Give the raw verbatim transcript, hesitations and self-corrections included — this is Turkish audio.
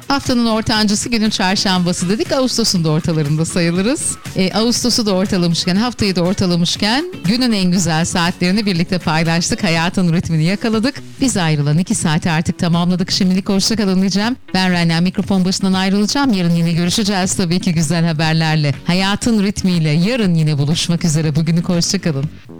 Haftanın ortancısı, günün çarşambası dedik. Ağustos'un da ortalarında sayılırız. E, Ağustos'u da ortalamışken, haftayı da ortalamışken günün en güzel saatlerini birlikte paylaştık. Hayatın ritmini yakaladık. Biz ayrılan iki saati artık tamamladık. Şimdilik hoşça kalın diyeceğim. Ben Rana, mikrofon başından ayrılacağım. Yarın yine görüşeceğiz tabii ki güzel haberlerle. Hayatın ritmiyle yarın yine buluşmak üzere. Bugünlük hoşça kalın.